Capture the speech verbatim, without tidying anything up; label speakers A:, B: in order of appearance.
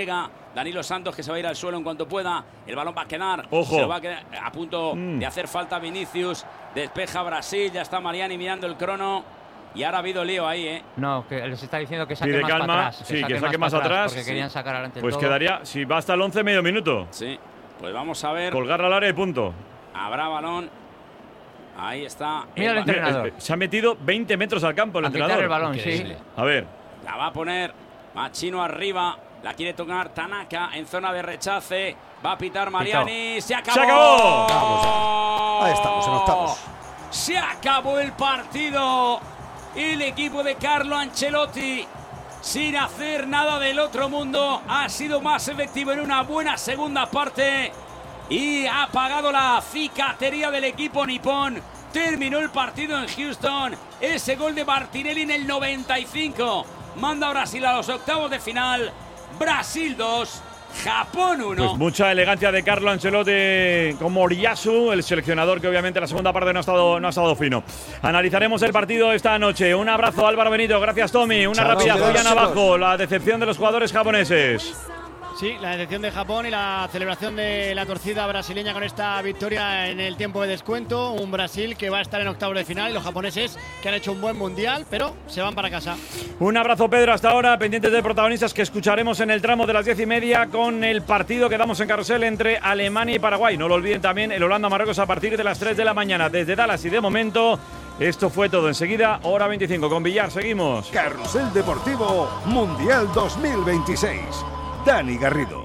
A: Danilo Santos, que se va a ir al suelo en cuanto pueda. El balón va a quedar.
B: Ojo.
A: Se va a quedar a punto
B: mm.
A: de hacer falta Vinicius. Despeja Brasil. Ya está Mariani mirando el crono. Y ahora ha habido lío ahí, ¿eh?
C: No, que les está diciendo que saque
B: Pide
C: más
B: calma.
C: para atrás.
B: Sí, que saque, que saque
C: más,
B: más
C: atrás.
B: atrás.
C: Porque
B: sí.
C: querían sacar adelante el
B: Pues
C: todo.
B: quedaría, si va hasta el once, medio minuto.
A: Sí. Pues vamos a ver.
B: Colgar al área y punto.
A: Habrá balón. Ahí está.
C: Mira el entrenador.
B: Se ha metido veinte metros al campo el
C: a
B: entrenador.
C: quitar el balón,
A: Increíble.
C: sí.
B: A ver.
A: La va a poner Machino arriba. La quiere tocar Tanaka en zona de rechace. Va a pitar Mariani. ¡Se acabó!
B: ¡Se acabó!
D: Vamos, ahí estamos, en octavos.
A: Se acabó el partido. El equipo de Carlo Ancelotti, sin hacer nada del otro mundo, ha sido más efectivo en una buena segunda parte y ha apagado la cicatería del equipo nipón. Terminó el partido en Houston. Ese gol de Martinelli en el noventa y cinco manda a Brasil a los octavos de final. Brasil dos, Japón uno.
B: Pues mucha elegancia de Carlo Ancelotti con Moriyasu, el seleccionador que obviamente la segunda parte no ha estado, no ha estado fino. Analizaremos el partido esta noche. Un abrazo, Álvaro Benito. Gracias, Tommy. Una
D: Chao,
B: rápida,
D: chao,
B: Julián
D: chao.
B: abajo. La decepción de los jugadores japoneses.
E: Sí, la decepción de Japón y la celebración de la torcida brasileña con esta victoria en el tiempo de descuento. Un Brasil que va a estar en octavos de final y los japoneses que han hecho un buen mundial, pero se van para casa.
B: Un abrazo, Pedro, hasta ahora. Pendientes de protagonistas que escucharemos en el tramo de las diez y media con el partido que damos en carrusel entre Alemania y Paraguay. No lo olviden también el Holanda-Marruecos a partir de las tres de la mañana desde Dallas. Y de momento, esto fue todo. Enseguida, hora veinticinco con Villar. Seguimos.
F: Carrusel Deportivo Mundial dos mil veintiséis. Dani Garrido.